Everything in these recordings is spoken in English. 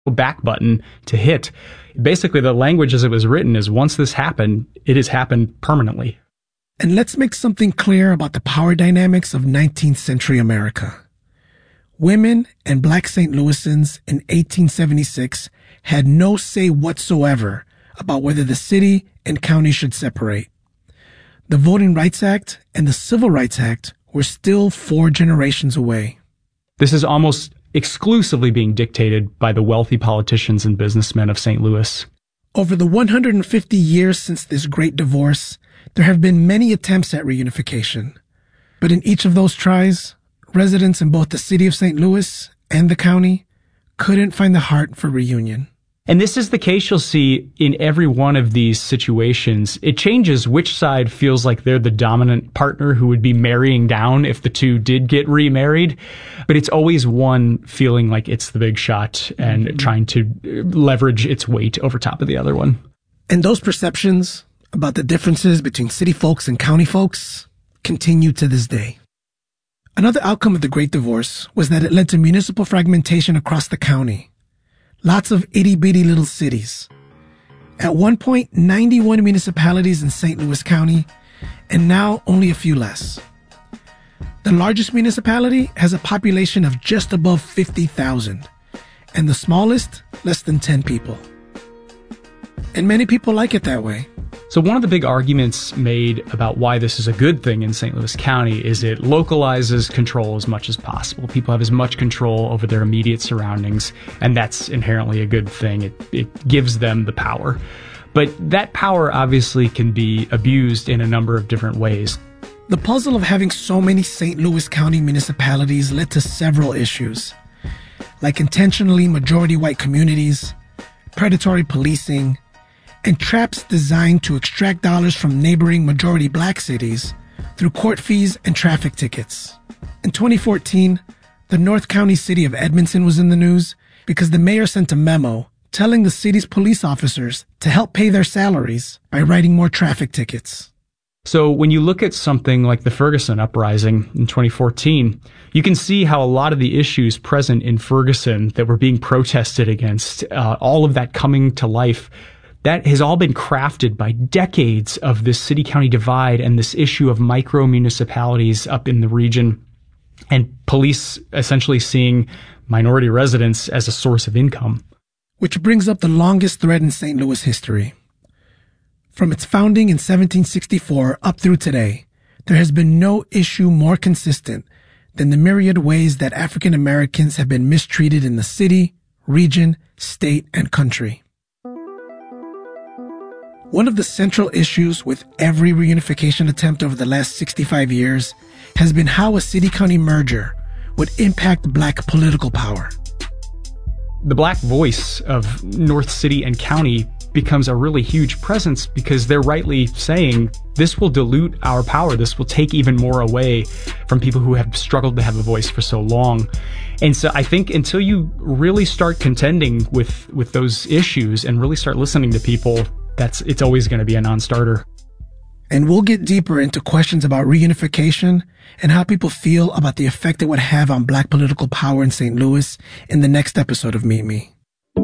back button to hit. Basically, the language as it was written is once this happened, it has happened permanently. And let's make something clear about the power dynamics of 19th century America. Women and Black St. Louisans in 1876 had no say whatsoever about whether the city and county should separate. The Voting Rights Act and the Civil Rights Act were still 4 generations away. This is almost exclusively being dictated by the wealthy politicians and businessmen of St. Louis. Over the 150 years since this great divorce, there have been many attempts at reunification. But in each of those tries, residents in both the city of St. Louis and the county couldn't find the heart for reunion. And this is the case you'll see in every one of these situations. It changes which side feels like they're the dominant partner who would be marrying down if the two did get remarried. But it's always one feeling like it's the big shot and trying to leverage its weight over top of the other one. And those perceptions about the differences between city folks and county folks continue to this day. Another outcome of the Great Divorce was that it led to municipal fragmentation across the county. Lots of itty-bitty little cities. At one point, 91 municipalities in St. Louis County, and now only a few less. The largest municipality has a population of just above 50,000, and the smallest, less than 10 people. And many people like it that way. So one of the big arguments made about why this is a good thing in St. Louis County is it localizes control as much as possible. People have as much control over their immediate surroundings, and that's inherently a good thing. It gives them the power. But that power obviously can be abused in a number of different ways. The puzzle of having so many St. Louis County municipalities led to several issues, like intentionally majority white communities, predatory policing, and traps designed to extract dollars from neighboring majority black cities through court fees and traffic tickets. In 2014, the North County city of Edmonton was in the news because the mayor sent a memo telling the city's police officers to help pay their salaries by writing more traffic tickets. So when you look at something like the Ferguson uprising in 2014, you can see how a lot of the issues present in Ferguson that were being protested against, all of that coming to life, that has all been crafted by decades of this city-county divide and this issue of micro-municipalities up in the region and police essentially seeing minority residents as a source of income. Which brings up the longest thread in St. Louis history. From its founding in 1764 up through today, there has been no issue more consistent than the myriad ways that African Americans have been mistreated in the city, region, state, and country. One of the central issues with every reunification attempt over the last 65 years has been how a city-county merger would impact black political power. The black voice of North City and County becomes a really huge presence because they're rightly saying this will dilute our power. This will take even more away from people who have struggled to have a voice for so long. And so I think until you really start contending with those issues and really start listening to people, it's always going to be a non-starter. And we'll get deeper into questions about reunification and how people feel about the effect it would have on black political power in St. Louis in the next episode of Meet Me.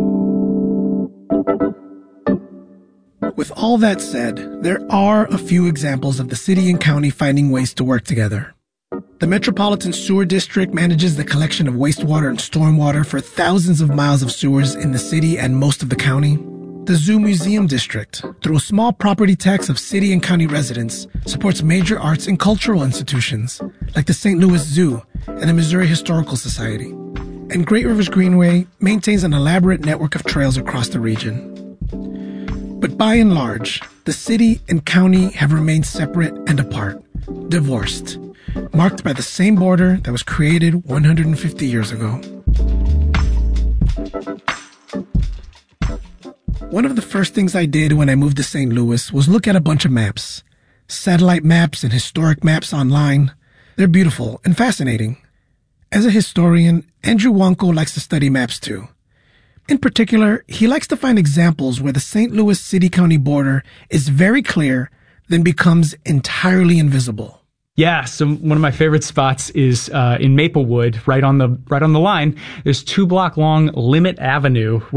With all that said, there are a few examples of the city and county finding ways to work together. The Metropolitan Sewer District manages the collection of wastewater and stormwater for thousands of miles of sewers in the city and most of the county. The Zoo Museum District, through a small property tax of city and county residents, supports major arts and cultural institutions like the St. Louis Zoo and the Missouri Historical Society. And Great Rivers Greenway maintains an elaborate network of trails across the region. But by and large, the city and county have remained separate and apart, divorced, marked by the same border that was created 150 years ago. One of the first things I did when I moved to St. Louis was look at a bunch of maps. Satellite maps and historic maps online. They're beautiful and fascinating. As a historian, Andrew Wonko likes to study maps too. In particular, he likes to find examples where the St. Louis city-county border is very clear, then becomes entirely invisible. Yeah, so one of my favorite spots is in Maplewood, right on the line. There's 2 block long Limit Avenue,